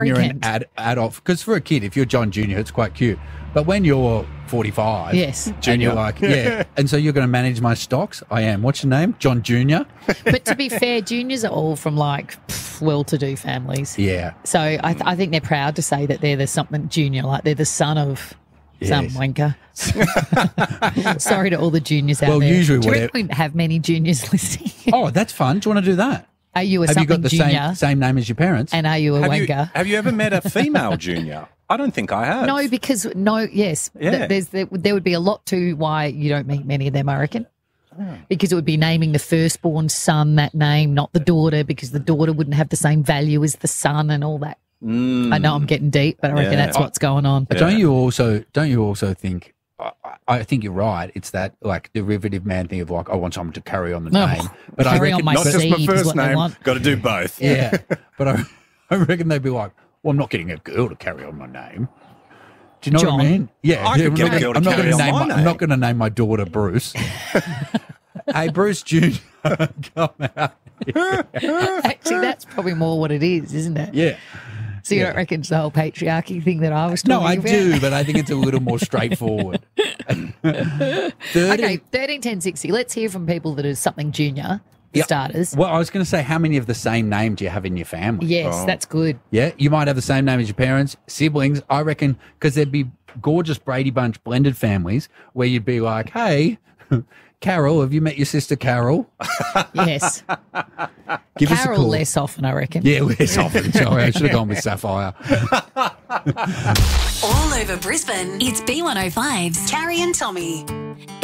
You're an Weekend. adult. Because for a kid, if you're John Jr., it's quite cute. But when you're 45, Yes. and you're like, yeah, and so you're going to manage my stocks? I am. What's your name? John Jr.? But to be fair, juniors are all from like well-to-do families. Yeah. So I think they're proud to say that they're the something junior, like they're the son of some Yes. wanker. Sorry to all the juniors out Well, there. usually do you whatever- reckon we have many juniors listening? Oh, that's fun. Do you want to do that? Are you a Have you something got the junior? same name as your parents? And are you a wanker? Have you ever met a female junior? I don't think I have. No, because Yeah. there would be a lot to why you don't meet many of them, I reckon. Because it would be naming the firstborn son that name, not the daughter, because the daughter wouldn't have the same value as the son and all that. I know I'm getting deep, but I reckon Yeah. that's what's going on. Don't you also think? I think you're right. It's that like derivative man thing of like I want someone to carry on the No, name, but I carry on reckon my Not just my seed is first what they name. want. Got to do both. yeah, but I reckon they'd be like, well, I'm not getting a girl to carry on my name. Do you know John. what I mean? Yeah, I could get a girl to I'm not carry gonna on name my I'm name. not going to name my daughter Bruce. Hey, Bruce Jr. Come out. Actually, that's probably more what it is, isn't it? Yeah. So you don't reckon it's the whole patriarchy thing that I was talking No, I about? do, but I think it's a little more straightforward. 30 Okay, 13, 10, 60. Let's hear from people that are something junior, for Yeah. starters. Well, I was going to say, how many of the same name do you have in your family? Yes, that's good. Yeah, you might have the same name as your parents, siblings. I reckon because there'd be gorgeous Brady Bunch blended families where you'd be like, hey, Carol, have you met your sister Carol? Yes. Give us a Carol call. less often, I reckon. Yeah, less often. Sorry, I should have gone with Sapphire. All over Brisbane, it's B105's Carrie and Tommy.